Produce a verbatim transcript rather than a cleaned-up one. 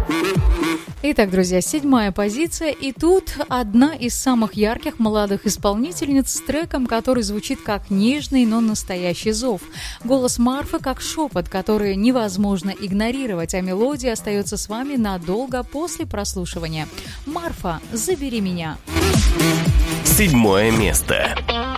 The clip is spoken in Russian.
Итак, друзья, седьмая позиция, и тут одна из самых ярких молодых исполнительниц с треком, который звучит как нежный, но настоящий зов. Голос Марфы как шепот, который невозможно игнорировать, а мелодия остается с вами надолго после прослушивания. Марфа, забери меня. Седьмое место.